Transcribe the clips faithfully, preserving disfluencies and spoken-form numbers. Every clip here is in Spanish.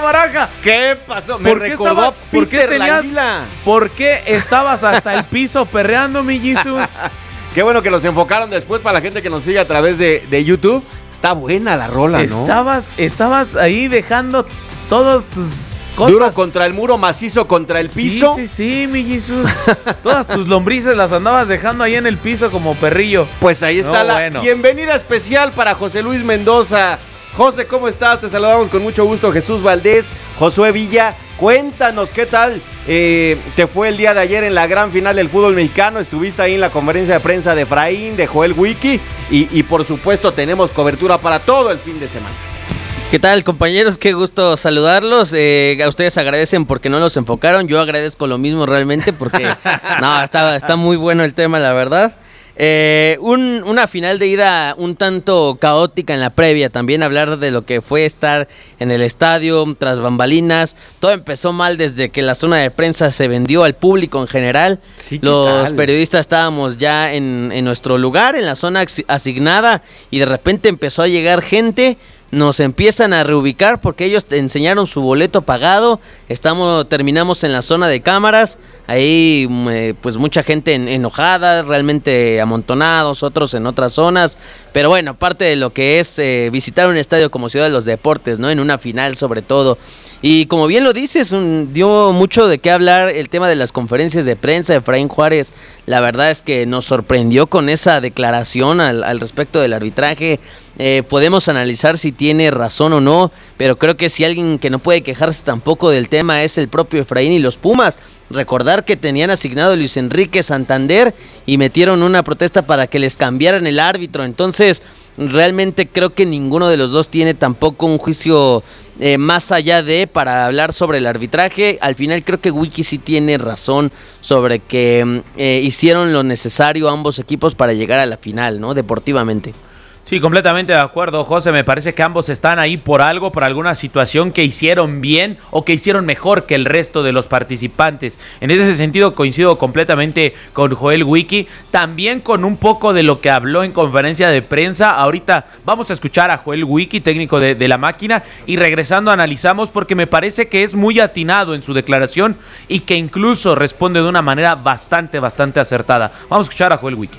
Baraja. ¿Qué pasó? Me ¿Por qué recordó estaba, a ¿por qué Peter tenías, Languila. ¿Por qué estabas hasta el piso perreando, mi Jesús? Qué bueno que los enfocaron después para la gente que nos sigue a través de, de YouTube. Está buena la rola, ¿no? Estabas, estabas ahí dejando todos tus cosas. Duro contra el muro, macizo contra el piso. Sí, sí, sí, mi Jesús. Todas tus lombrices las andabas dejando ahí en el piso como perrillo. Pues ahí está no, la bueno. bienvenida especial para José Luis Mendoza. José, ¿cómo estás? Te saludamos con mucho gusto. Jesús Valdés, Josué Villa. Cuéntanos qué tal eh, te fue el día de ayer en la gran final del fútbol mexicano. Estuviste ahí en la conferencia de prensa de Efraín, de Joel Wiki y, y por supuesto tenemos cobertura para todo el fin de semana. ¿Qué tal, compañeros? Qué gusto saludarlos. Eh, a ustedes agradecen porque no los enfocaron. Yo agradezco lo mismo realmente porque no, está, está muy bueno el tema, la verdad. Eh, un, una final de ida un tanto caótica en la previa, también hablar de lo que fue estar en el estadio tras bambalinas. Todo empezó mal desde que la zona de prensa se vendió al público en general. Sí, ¿qué Los tal? periodistas estábamos ya en, en nuestro lugar, en la zona asignada, y de repente empezó a llegar gente. Nos empiezan a reubicar porque ellos te enseñaron su boleto pagado. Estamos, terminamos en la zona de cámaras. Ahí eh, pues mucha gente en, enojada, realmente amontonados, otros en otras zonas. Pero bueno, parte de lo que es eh, visitar un estadio como Ciudad de los Deportes, ¿no? En una final sobre todo. Y como bien lo dices, un, dio mucho de qué hablar el tema de las conferencias de prensa de Efraín Juárez. La verdad es que nos sorprendió con esa declaración al, al respecto del arbitraje. Eh, podemos analizar si tiene razón o no, pero creo que si alguien que no puede quejarse tampoco del tema es el propio Efraín y los Pumas. Recordar que tenían asignado a Luis Enrique Santander y metieron una protesta para que les cambiaran el árbitro. Entonces, realmente creo que ninguno de los dos tiene tampoco un juicio eh, más allá de para hablar sobre el arbitraje. Al final creo que Wiki sí tiene razón sobre que eh, hicieron lo necesario ambos equipos para llegar a la final, ¿no? Deportivamente. Sí, completamente de acuerdo, José. Me parece que ambos están ahí por algo, por alguna situación que hicieron bien o que hicieron mejor que el resto de los participantes. En ese sentido coincido completamente con Joel Wiki, también con un poco de lo que habló en conferencia de prensa. Ahorita vamos a escuchar a Joel Wiki, técnico de, de la máquina, y regresando analizamos porque me parece que es muy atinado en su declaración y que incluso responde de una manera bastante, bastante acertada. Vamos a escuchar a Joel Wiki.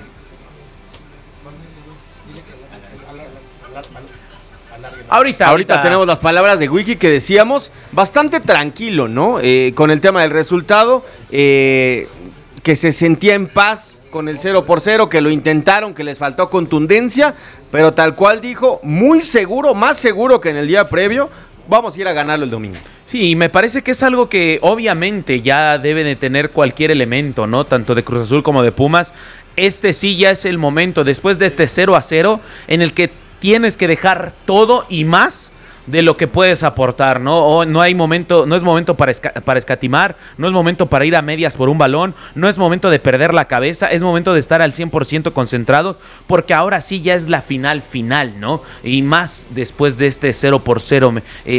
Ahorita, ahorita, ahorita tenemos las palabras de Wiki que decíamos, bastante tranquilo, ¿no? Eh, con el tema del resultado, eh, que se sentía en paz con el cero por cero, que lo intentaron, que les faltó contundencia, pero tal cual dijo, muy seguro, más seguro que en el día previo, vamos a ir a ganarlo el domingo. Sí, me parece que es algo que obviamente ya debe de tener cualquier elemento, ¿no? Tanto de Cruz Azul como de Pumas. Este sí ya es el momento, después de este cero a cero, en el que tienes que dejar todo y más de lo que puedes aportar, ¿no? O no hay momento, no es momento para, esca- para escatimar, no es momento para ir a medias por un balón, no es momento de perder la cabeza, es momento de estar al cien por ciento concentrados, porque ahora sí ya es la final final, ¿no? Y más después de este cero por cero.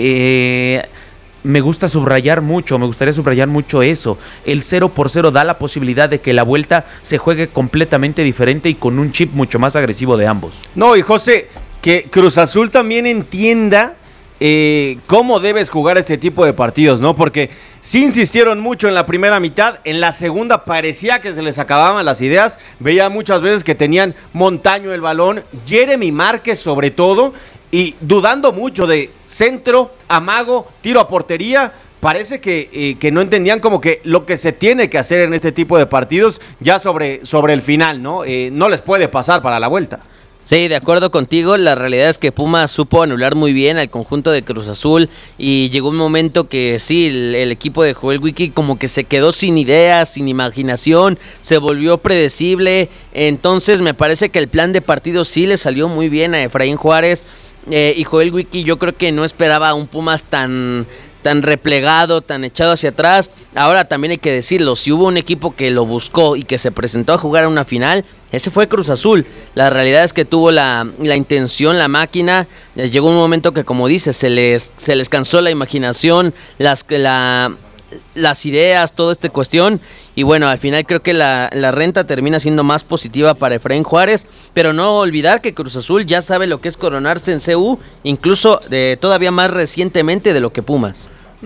Eh, me gusta subrayar mucho, me gustaría subrayar mucho eso. El cero por cero da la posibilidad de que la vuelta se juegue completamente diferente y con un chip mucho más agresivo de ambos. No, y José, que Cruz Azul también entienda eh, cómo debes jugar este tipo de partidos, ¿no? Porque sí insistieron mucho en la primera mitad, en la segunda parecía que se les acababan las ideas, veía muchas veces que tenían Montaño el balón, Jeremy Márquez sobre todo, y dudando mucho de centro, amago, tiro a portería. Parece que, eh, que no entendían como que lo que se tiene que hacer en este tipo de partidos ya sobre, sobre el final, ¿no? Eh, no les puede pasar para la vuelta. Sí, de acuerdo contigo, la realidad es que Pumas supo anular muy bien al conjunto de Cruz Azul y llegó un momento que sí, el, el equipo de Joel Wiki como que se quedó sin ideas, sin imaginación, se volvió predecible, entonces me parece que el plan de partido sí le salió muy bien a Efraín Juárez. Eh, y Joel Wiki yo creo que no esperaba un Pumas tan, tan replegado, tan echado hacia atrás. Ahora también hay que decirlo, si hubo un equipo que lo buscó y que se presentó a jugar a una final, ese fue Cruz Azul. La realidad es que tuvo la, la intención, la máquina. Eh, llegó un momento que, como dices, se les, se les cansó la imaginación, las, la, las ideas, toda esta cuestión. Y bueno, al final creo que la, la renta termina siendo más positiva para Efraín Juárez, pero no olvidar que Cruz Azul ya sabe lo que es coronarse en C U, incluso de, todavía más recientemente de lo que Pumas.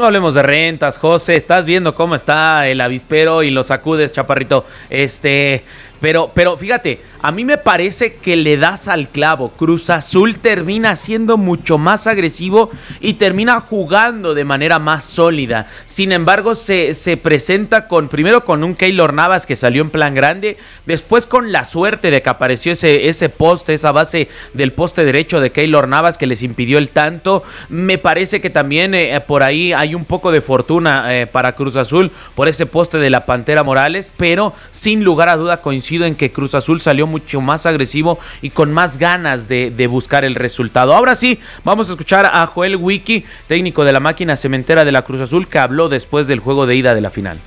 No hablemos de rentas, José. Estás viendo cómo está el avispero y lo sacudes, chaparrito. Este... Pero, pero fíjate, a mí me parece que le das al clavo. Cruz Azul termina siendo mucho más agresivo y termina jugando de manera más sólida. Sin embargo, se, se presenta con primero con un Keylor Navas que salió en plan grande, después con la suerte de que apareció ese, ese poste, esa base del poste derecho de Keylor Navas que les impidió el tanto. Me parece que también eh, por ahí hay un poco de fortuna eh, para Cruz Azul por ese poste de la Pantera Morales, pero sin lugar a duda coincido en que Cruz Azul salió mucho más agresivo y con más ganas de, de buscar el resultado. Ahora sí, vamos a escuchar a Joel Wiki, técnico de la máquina cementera de la Cruz Azul, que habló después del juego de ida de la final.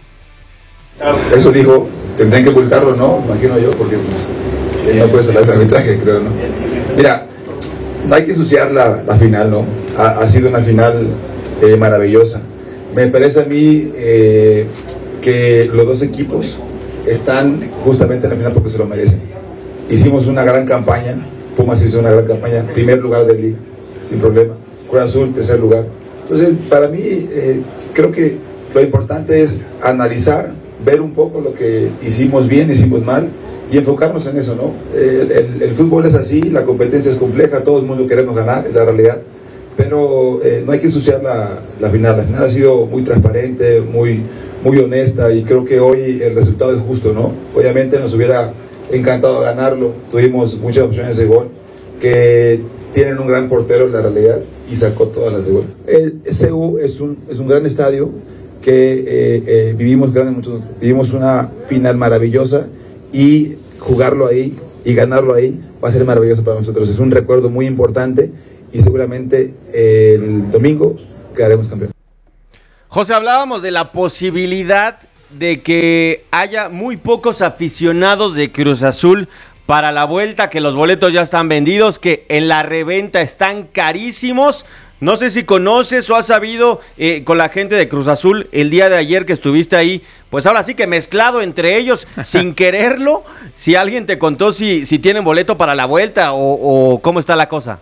Eso dijo, tendrán que ocultarlo, ¿no? Imagino yo, porque él no puede salir del arbitraje, creo, ¿no? Mira, no hay que ensuciar la, la final, ¿no? Ha, ha sido una final eh, maravillosa. Me parece a mí eh, que los dos equipos están justamente en la final porque se lo merecen. Hicimos una gran campaña, Pumas hizo una gran campaña, primer lugar del liga, sin problema. Cruz Azul, tercer lugar. Entonces, para mí, eh, creo que lo importante es analizar, ver un poco lo que hicimos bien, hicimos mal, y enfocarnos en eso, ¿no? El, el, el fútbol es así, la competencia es compleja, todo el mundo queremos ganar, es la realidad, pero eh, no hay que ensuciar la, la final. La final ha sido muy transparente, muy... muy honesta, y creo que hoy el resultado es justo, ¿no? Obviamente nos hubiera encantado ganarlo, tuvimos muchas opciones de gol, que tienen un gran portero en la realidad, y sacó todas las de gol. El C U es un, es un gran estadio, que eh, eh, vivimos, grandes, vivimos una final maravillosa, y jugarlo ahí y ganarlo ahí va a ser maravilloso para nosotros. Es un recuerdo muy importante, y seguramente eh, el domingo quedaremos campeones. José, hablábamos de la posibilidad de que haya muy pocos aficionados de Cruz Azul para la vuelta, que los boletos ya están vendidos, que en la reventa están carísimos. No sé si conoces o has sabido eh, con la gente de Cruz Azul el día de ayer que estuviste ahí, pues ahora sí que mezclado entre ellos, sin quererlo, si alguien te contó si, si tienen boleto para la vuelta o, o cómo está la cosa.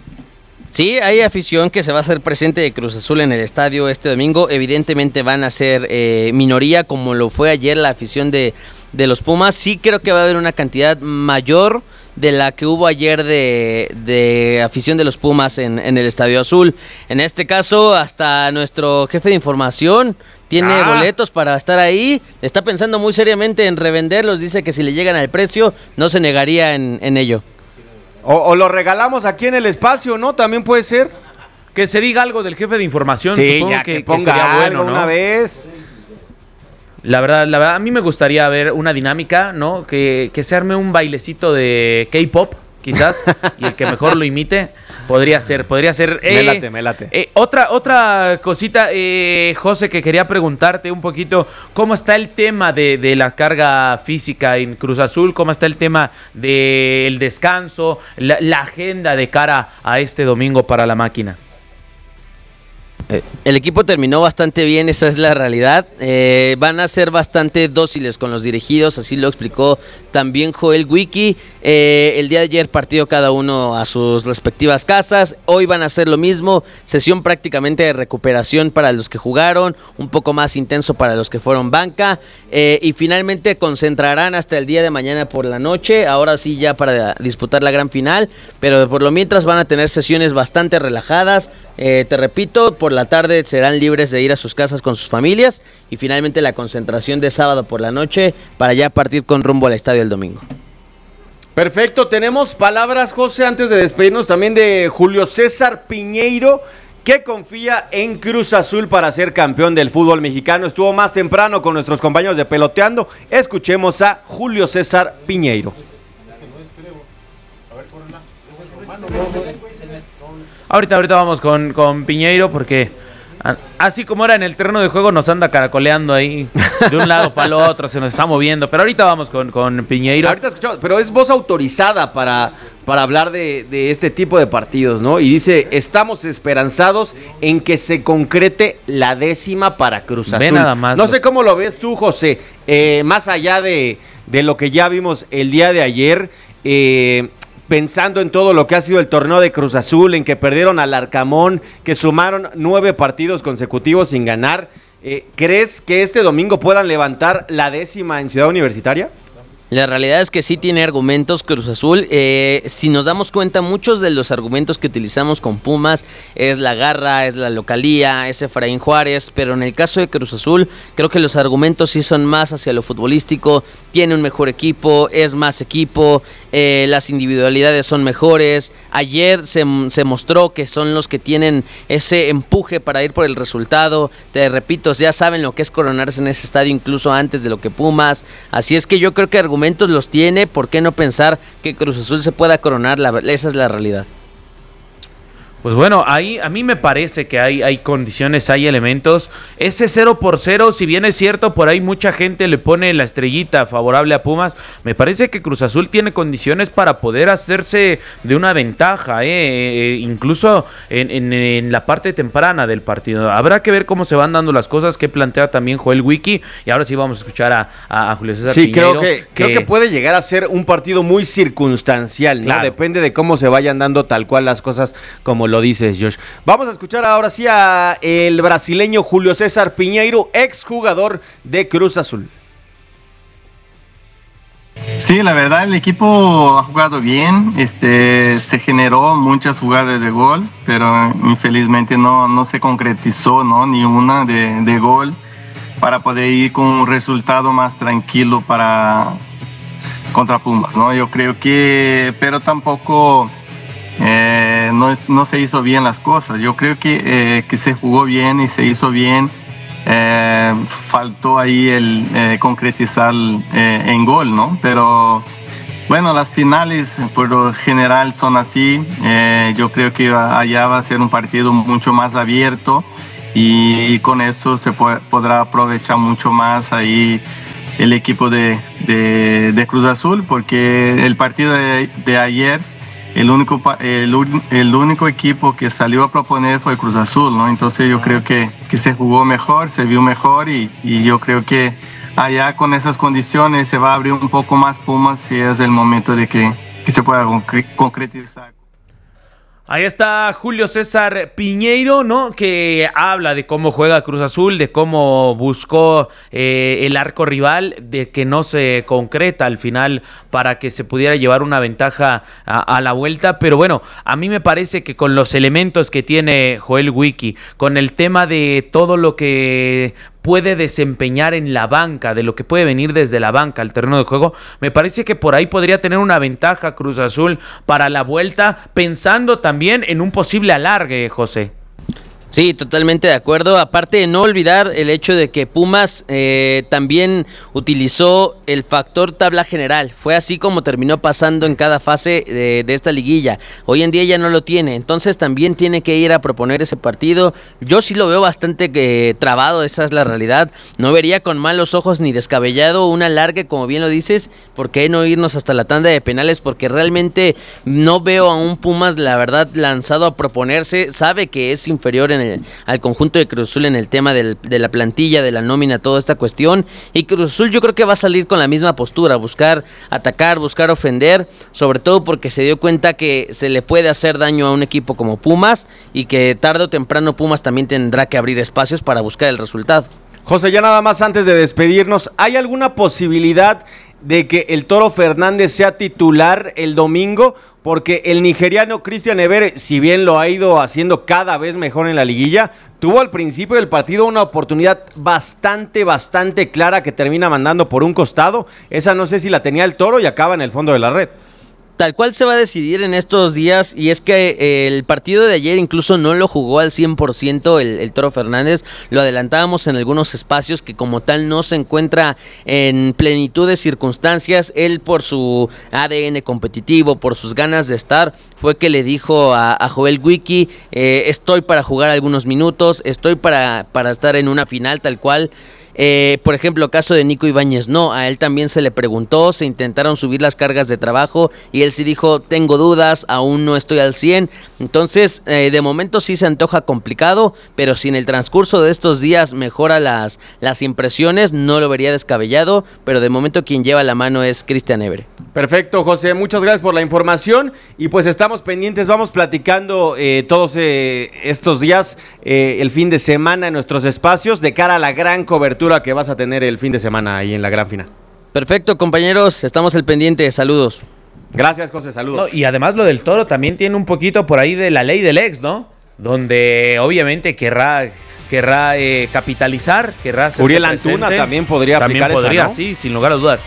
Sí, hay afición que se va a hacer presente de Cruz Azul en el estadio este domingo. Evidentemente van a ser eh, minoría, como lo fue ayer la afición de, de los Pumas. Sí creo que va a haber una cantidad mayor de la que hubo ayer de, de afición de los Pumas en, en el Estadio Azul. En este caso, hasta nuestro jefe de información tiene ah. boletos para estar ahí. Está pensando muy seriamente en revenderlos. Dice que si le llegan al precio, no se negaría en, en ello. O, o lo regalamos aquí en el espacio, ¿no? También puede ser. Que se diga algo del jefe de información. Sí, supongo ya que, que ponga que sería algo bueno, ¿no? Una vez. La verdad, la verdad, a mí me gustaría ver una dinámica, ¿no? Que, que se arme un bailecito de K-pop, quizás, y el que mejor lo imite, podría ser, podría ser. Eh, me late, me late. Eh, otra, otra cosita, eh, José, que quería preguntarte un poquito, ¿cómo está el tema de, de la carga física en Cruz Azul? ¿Cómo está el tema del descanso, la, la agenda de cara a este domingo para la máquina? Eh, el equipo terminó bastante bien, esa es la realidad. Eh, van a ser bastante dóciles con los dirigidos, así lo explicó también Joel Wiki. Eh, el día de ayer partió cada uno a sus respectivas casas. Hoy van a hacer lo mismo, sesión prácticamente de recuperación para los que jugaron, un poco más intenso para los que fueron banca. Eh, y finalmente concentrarán hasta el día de mañana por la noche, ahora sí ya para disputar la gran final. Pero por lo mientras van a tener sesiones bastante relajadas. Eh, te repito, por la tarde serán libres de ir a sus casas con sus familias y finalmente la concentración de sábado por la noche para ya partir con rumbo al estadio el domingo. Perfecto, tenemos palabras, José, antes de despedirnos también de Julio César Piñeiro, que confía en Cruz Azul para ser campeón del fútbol mexicano. Estuvo más temprano con nuestros compañeros de Peloteando. Escuchemos a Julio César Piñeiro. Ahorita, ahorita vamos con, con Piñeiro porque así como era en el terreno de juego nos anda caracoleando ahí de un lado para el otro, se nos está moviendo, pero ahorita vamos con, con Piñeiro. Ahorita escuchamos, pero es voz autorizada para, para hablar de, de este tipo de partidos, ¿no? Y dice, estamos esperanzados en que se concrete la décima para Cruz Azul. Ve nada más. No sé cómo lo ves tú, José, eh, más allá de, de lo que ya vimos el día de ayer, eh... pensando en todo lo que ha sido el torneo de Cruz Azul, en que perdieron al Arcamón, que sumaron nueve partidos consecutivos sin ganar, eh, ¿crees que este domingo puedan levantar la décima en Ciudad Universitaria? La realidad es que sí tiene argumentos Cruz Azul. Eh, si nos damos cuenta, muchos de los argumentos que utilizamos con Pumas es la garra, es la localía, es Efraín Juárez, pero en el caso de Cruz Azul creo que los argumentos sí son más hacia lo futbolístico. Tiene un mejor equipo, es más equipo, eh, las individualidades son mejores. Ayer se, se mostró que son los que tienen ese empuje para ir por el resultado. Te repito, ya saben lo que es coronarse en ese estadio incluso antes de lo que Pumas. Así es que yo creo que argumentos los tiene, ¿por qué no pensar que Cruz Azul se pueda coronar? La, esa es la realidad. Pues bueno, ahí a mí me parece que hay, hay condiciones, hay elementos. Ese cero por cero, si bien es cierto, por ahí mucha gente le pone la estrellita favorable a Pumas, me parece que Cruz Azul tiene condiciones para poder hacerse de una ventaja, eh, eh, incluso en, en, en la parte temprana del partido. Habrá que ver cómo se van dando las cosas, que plantea también Joel Wiki, y ahora sí vamos a escuchar a, a, a Julio César Sí, Piñeiro, creo que, que creo que puede llegar a ser un partido muy circunstancial, ¿no? Claro. Depende de cómo se vayan dando tal cual las cosas, como lo dices, Josh. Vamos a escuchar ahora sí a el brasileño Julio César Piñeiro, exjugador de Cruz Azul. Sí, la verdad el equipo ha jugado bien, este, se generó muchas jugadas de gol, pero infelizmente no, no se concretizó, ¿no? Ni una de, de gol para poder ir con un resultado más tranquilo para contra Pumas, ¿no? Yo creo que, pero tampoco eh, no, es, no se hizo bien las cosas. Yo creo que, eh, que se jugó bien y se hizo bien. Eh, faltó ahí el eh, concretizar eh, en gol, ¿no? Pero bueno, las finales por lo general son así. Eh, yo creo que allá va a ser un partido mucho más abierto y, y con eso se puede, podrá aprovechar mucho más ahí el equipo de, de, de Cruz Azul, porque el partido de, de ayer El único, el, el único equipo que salió a proponer fue Cruz Azul, ¿no? Entonces yo creo que, que se jugó mejor, se vio mejor y, y yo creo que allá con esas condiciones se va a abrir un poco más Pumas si es el momento de que, que se pueda concretizar. Ahí está Julio César Piñeiro, ¿no? Que habla de cómo juega Cruz Azul, de cómo buscó eh, el arco rival, de que no se concreta al final para que se pudiera llevar una ventaja a, a la vuelta. Pero bueno, a mí me parece que con los elementos que tiene Joel Wiki, con el tema de todo lo que puede desempeñar en la banca, de lo que puede venir desde la banca al terreno de juego, me parece que por ahí podría tener una ventaja Cruz Azul para la vuelta, pensando también en un posible alargue, José. Sí, totalmente de acuerdo. Aparte de no olvidar el hecho de que Pumas eh, también utilizó el factor tabla general. Fue así como terminó pasando en cada fase de, de esta liguilla. Hoy en día ya no lo tiene, entonces también tiene que ir a proponer ese partido. Yo sí lo veo bastante eh, trabado, esa es la realidad. No vería con malos ojos ni descabellado un alargue, como bien lo dices. ¿Por qué no irnos hasta la tanda de penales? Porque realmente no veo a un Pumas, la verdad, lanzado a proponerse. Sabe que es inferior en El, al conjunto de Cruz Azul en el tema del, de la plantilla, de la nómina, toda esta cuestión, y Cruz Azul yo creo que va a salir con la misma postura, buscar atacar, buscar ofender, sobre todo porque se dio cuenta que se le puede hacer daño a un equipo como Pumas y que tarde o temprano Pumas también tendrá que abrir espacios para buscar el resultado. José, ya nada más antes de despedirnos, ¿hay alguna posibilidad de que el Toro Fernández sea titular el domingo? Porque el nigeriano Christian Evere, si bien lo ha ido haciendo cada vez mejor en la liguilla, tuvo al principio del partido una oportunidad bastante, bastante clara que termina mandando por un costado. Esa no sé si la tenía el Toro y acaba en el fondo de la red. Tal cual se va a decidir en estos días, y es que eh, el partido de ayer incluso no lo jugó al cien por ciento el, el Toro Fernández, lo adelantábamos en algunos espacios que como tal no se encuentra en plenitud de circunstancias. Él, por su A D N competitivo, por sus ganas de estar, fue que le dijo a, a Joel Wiki, eh, estoy para jugar algunos minutos, estoy para, para estar en una final tal cual. Eh, por ejemplo, caso de Nico Ibáñez, no, a él también se le preguntó, se intentaron subir las cargas de trabajo y él sí dijo, tengo dudas, aún no estoy al cien. Entonces, eh, de momento sí se antoja complicado, pero si en el transcurso de estos días mejora las, las impresiones, no lo vería descabellado, pero de momento quien lleva la mano es Cristian Évere. Perfecto, José, muchas gracias por la información y pues estamos pendientes, vamos platicando eh, todos eh, estos días, eh, el fin de semana en nuestros espacios de cara a la gran cobertura que vas a tener el fin de semana ahí en la gran final. Perfecto, compañeros, estamos al pendiente, saludos. Gracias, José, saludos. No, y además lo del Toro también tiene un poquito por ahí de la ley del ex, ¿no? Donde obviamente querrá, querrá eh, capitalizar, querrá hacerse Uriel presente. Antuna también podría También aplicar podría, esa, ¿no? sí, sin lugar a dudas.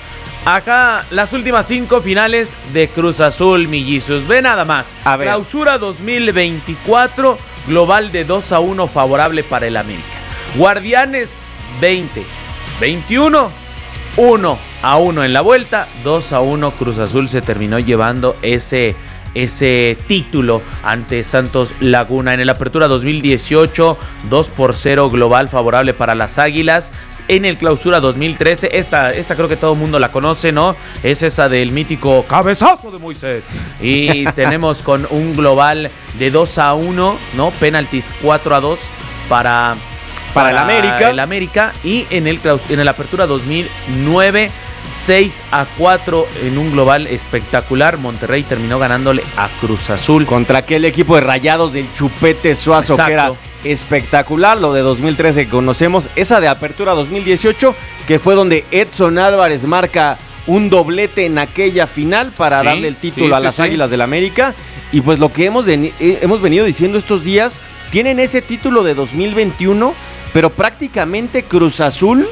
Acá las últimas cinco finales de Cruz Azul, millizos. Ve nada más. A ver. Clausura dos mil veinticuatro, global de dos a uno favorable para el América. Guardianes veinte veintiuno, uno a uno en la vuelta, dos a uno Cruz Azul se terminó llevando ese, ese título ante Santos Laguna. En el Apertura dos mil dieciocho, dos por cero global favorable para las Águilas. En el Clausura dos mil trece, esta, esta creo que todo el mundo la conoce, ¿no? Es esa del mítico cabezazo de Moisés. Y tenemos con un global de dos a uno, ¿no? Penaltis cuatro a dos para... Para, para el América. El América. Y en el, en el Apertura dos mil nueve, seis a cuatro en un global espectacular. Monterrey terminó ganándole a Cruz Azul. Contra aquel equipo de Rayados del Chupete Suazo, Exacto. que era espectacular. Lo de dos mil trece que conocemos. Esa de Apertura dos mil dieciocho, que fue donde Edson Álvarez marca un doblete en aquella final para Sí, darle el título sí, a sí, las sí. Águilas del América. Y pues lo que hemos, de, eh, hemos venido diciendo estos días, tienen ese título de dos mil veintiuno, pero prácticamente Cruz Azul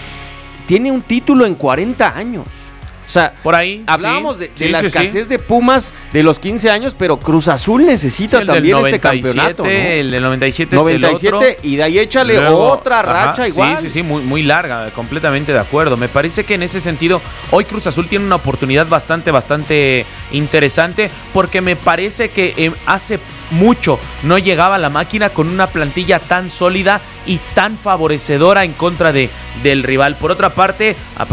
tiene un título en cuarenta años. O sea, Por ahí. hablábamos sí, de, de sí, la sí, escasez sí. de Pumas de los quince años, pero Cruz Azul necesita Sí, el del también noventa este y siete, campeonato, ¿no? El del noventa y siete, noventa y es el siete otro. y de ahí échale Luego, otra racha ajá, igual. Sí, sí, sí, muy, muy larga, completamente de acuerdo. Me parece que en ese sentido, hoy Cruz Azul tiene una oportunidad bastante, bastante interesante, porque me parece que eh, hace mucho no llegaba la máquina con una plantilla tan sólida y tan favorecedora en contra de, del rival. Por otra parte,